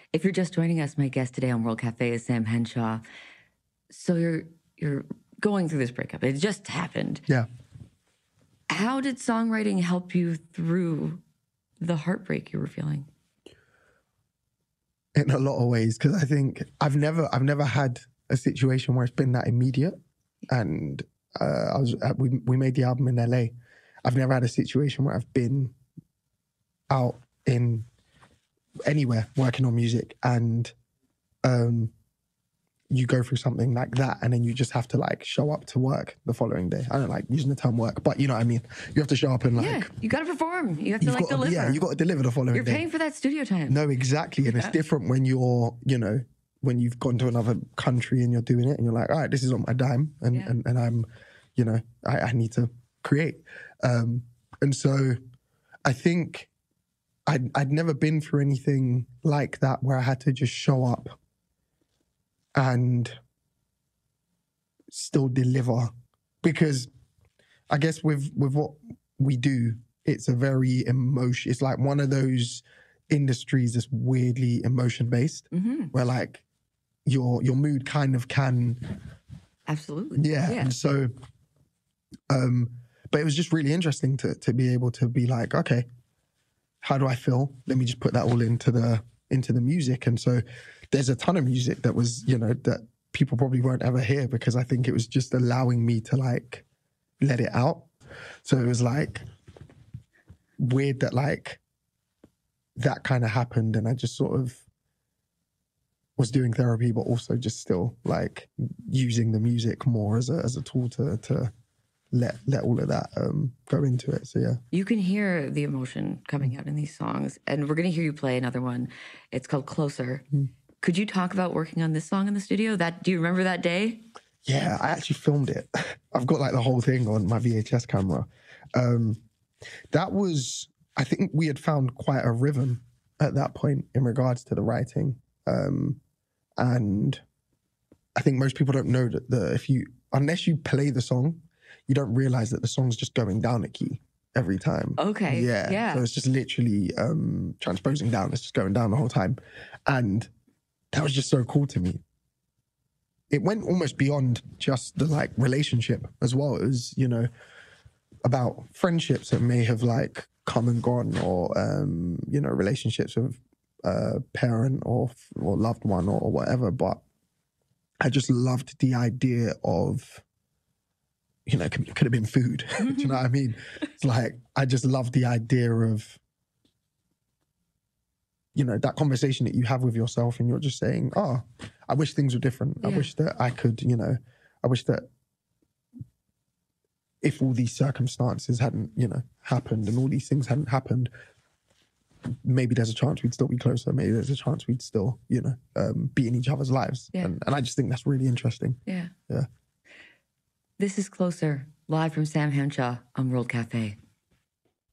If you're just joining us, my guest today on World Cafe is Sam Henshaw. So you're going through this breakup. It just happened. Yeah. How did songwriting help you through the heartbreak you were feeling? In a lot of ways, because I think I've never had a situation where it's been that immediate. And we made the album in LA. I've never had a situation where I've been out in anywhere working on music and you go through something like that and then you just have to like show up to work the following day. I don't like using the term work, but you know what I mean? You have to show up and like... you got to perform. You have to like deliver. Yeah, you got to deliver the following day. You're paying for that studio time. No, exactly. And it's different when you're, you know, when you've gone to another country and you're doing it and you're like, all right, this is on my dime and I'm, you know, I need to create. And so I think I'd never been through anything like that where I had to just show up and still deliver, because I guess with what we do, it's a very it's like one of those industries that's weirdly emotion based, where like your mood kind of can absolutely and so but it was just really interesting to be able to be like, okay, how do I feel? Let me just put that all into the music. And so there's a ton of music that was, you know, that people probably won't ever hear because I think it was just allowing me to like let it out. So it was like weird that like that kind of happened and I just sort of was doing therapy, but also just still like using the music more as a tool to let all of that go into it. So yeah. You can hear the emotion coming out in these songs. And we're going to hear you play another one. It's called Closer. Could you talk about working on this song in the studio? Do you remember that day? Yeah, I actually filmed it. I've got like the whole thing on my VHS camera. That was, I think we had found quite a rhythm at that point in regards to the writing. And I think most people don't know that unless you play the song, you don't realize that the song's just going down a key every time. Okay. Yeah. So it's just literally transposing down. It's just going down the whole time. And that was just so cool to me. It went almost beyond just the like relationship as well. It was, you know, about friendships that may have like come and gone, or you know, relationships with a parent or loved one or whatever. But I just loved the idea of, you know, it could have been food. Do you know what I mean? It's like, I just love the idea of, you know, that conversation that you have with yourself and you're just saying, oh, I wish things were different. I wish that I could, you know, I wish that if all these circumstances hadn't, you know, happened and all these things hadn't happened, maybe there's a chance we'd still be closer. Maybe there's a chance we'd still, you know, be in each other's lives. Yeah. And I just think that's really interesting. Yeah. Yeah. This is Closer, live from Sam Henshaw on World Cafe.